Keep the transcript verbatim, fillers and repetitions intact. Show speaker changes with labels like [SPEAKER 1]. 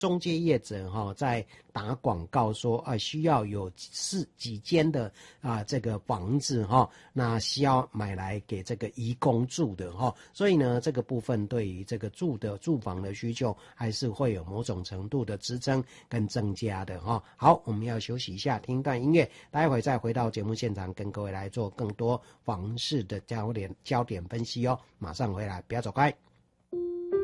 [SPEAKER 1] 中介业者哈、哦、在打广告说啊、呃、需要有四几间的啊、呃、这个房子哈、哦，那需要买来给这个移工住的哈、哦，所以呢这个部分对于这个住的住房的需求还是会有某种程度的支撑跟增加的哈、哦。好，我们要休息一下，听一段音乐，待会再回到节目现场，跟各位来做更多房市的焦点焦点分析哦。马上回来，不要走开。